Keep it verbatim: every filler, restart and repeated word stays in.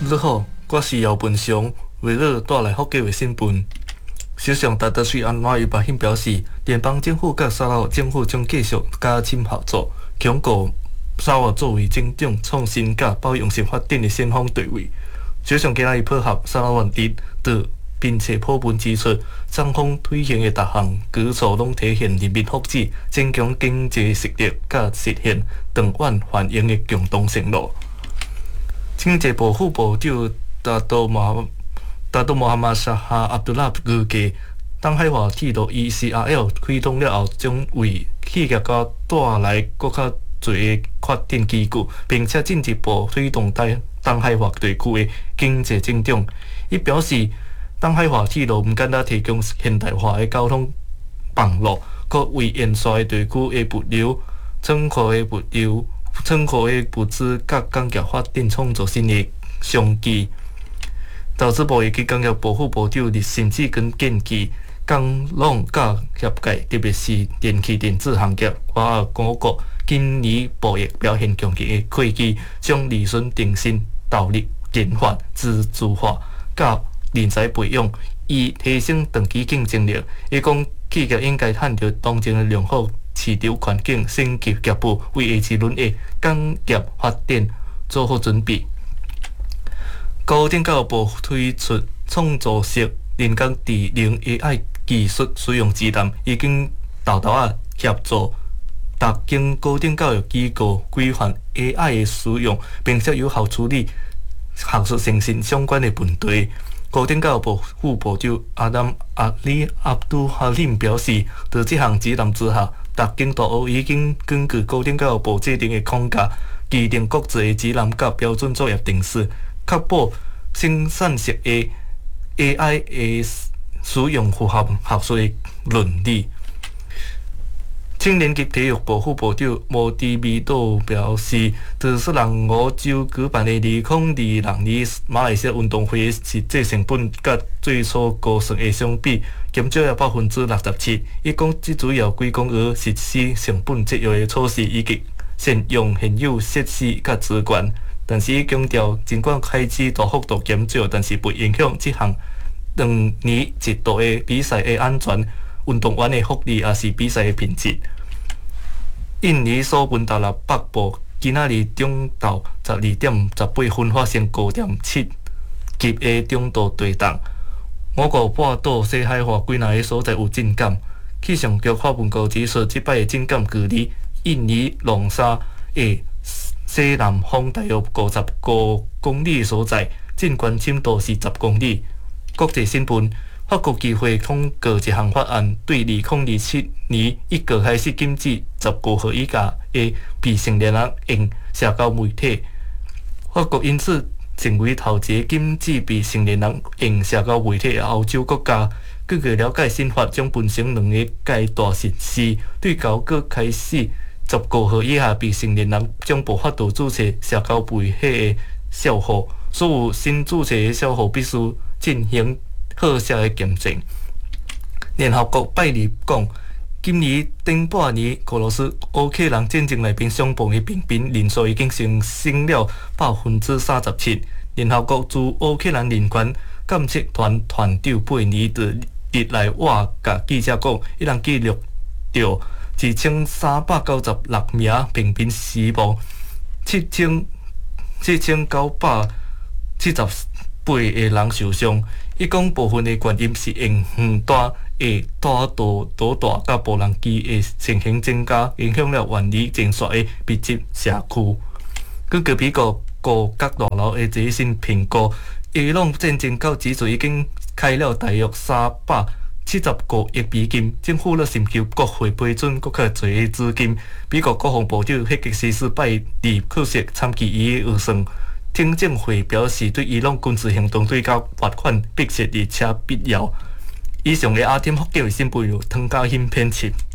你好，我是姚文祥，为了带来福建的新闻。首相达德水安华于白天表示，联邦政府甲沙劳政府将继续加深合作，强固沙劳作为增长、创新甲包容性发展的先锋地位。首相今日配合沙劳原地的并且普文指出，双方推行的各项举措拢体现人民福祉、增强经济实力甲实现长远繁荣的共同承诺。经济部副部长达多马达多穆罕默沙哈阿卜杜拉预计，东海华铁路 E C R L 开通了后，将为企业家带来更较多的发展机构，并且进一步推动东东海华地区的经济增长。伊表示，东海华铁路毋仅单提供现代化的交通网络，佫为沿线地区的物流、仓库的物流。仓库的物资甲工业发展创造新的商机。投资部以及工业部副部长李新志跟建议，工农甲业界，特别是电气电子行业，我我国今年博弈表现强劲的科技，将利润定薪、导力研发、自主化、甲人才培养，以提升长期竞争力。伊讲，企业应该探讨当前的良好市场环境，升级脚步，为下一轮的工业发展做好准备。高等教育部推出创造式人工智能 A I 技术使用指南，已经豆豆啊协助各间高等教育机构规范 A I 的使用，并且有效处理学术诚信相关的问题。高等教育部副部长阿南阿里阿杜哈林表示，在这项指南之下，各间大学已经根据高等教育部制定的框架，制定国际的指南甲标准作业定式，确保生产式的 A I 的使用符合学术的伦理。青年及体育部副部长莫迪米多表示，在雪兰莪州举办的二零二六年马来西亚运动会实际成本，甲最初估算的相比，减少了百分之六十七。伊讲，这主要归功于实施成本节约的措施，以及善用现有设施甲资源。但是，伊强调，尽管开支大幅度减少，但是不影响这项两年一度的比赛的安全、运动员的福利，也是比赛的品质。印尼所文达勒北部今仔日中昼十二点十八分发生五点七级的中度地震。我国半岛西海岸几若个所在有震感。气象局发文告指出，即摆的震感距离印尼龙沙的西南方大约五十五公里所在，震源深度是十公里。国际新闻。法国议会通过一项法案，对二零二七年一月开始禁止十五岁以下的未成年人用社交媒体。法国因此成为头一个禁止未成年人用社交媒体的欧洲国家。据据了解，新法将分成两个阶段实施。对九月开始，十五岁以下未成年人将无法度注册社交媒体的账户，所有新注册的账户必须进行好些的检证。联合国拜二讲，今年顶半年俄罗斯乌克兰战争内面伤亡的平民人数已经上升了百分之三十七。联合国驻乌克兰人权监测团团长贝尼在日内瓦甲记者讲，伊人记录到一千三百九十六名平民死亡，七千七千九百七十八个人受伤。伊讲部分的原因是因远大的大道堵大甲无人机的情形增加，影响了原里前线的密集社区。根据美国国家大楼的最新评估，伊朗战争到此时已经开了大约三百七十五亿美金，政府咧寻求国会批准更较侪的资金。美国国防部长赫吉斯斯拜二确实参与伊的预算。听证会表示，对伊朗军事行动对交罚款迫切而且必要。以上的阿添福建新闻由汤家欣编辑。